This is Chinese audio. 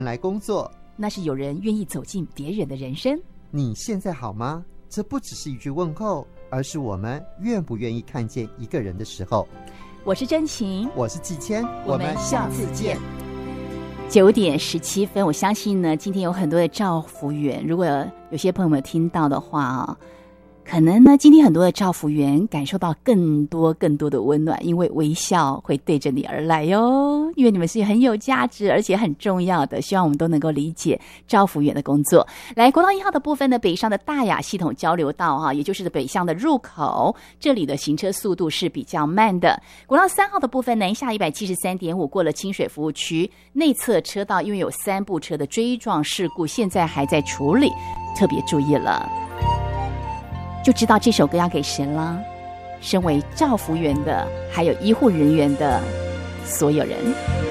来工作， 那是有人愿意走进别人的人生。 你现在好吗？这不只是一句问候，而是我们愿不愿意看见一个人的时候。 我是真情， 我是季谦， 我们下次见。9:17，我相信呢，今天有很多的照服员，如果有些朋友们听到的话可能呢，今天很多的照服员感受到更多的温暖，因为微笑会对着你而来哟。因为你们是很有价值而且很重要的，希望我们都能够理解照服员的工作。来，国道1号的部分呢，北上的大雅系统交流道也就是北向的入口，这里的行车速度是比较慢的。国道3号的部分，南下 173.5 过了清水服务区内侧车道，因为有3部车的追撞事故，现在还在处理，特别注意了。就知道这首歌要给谁了。身为照服员的，还有医护人员的所有人。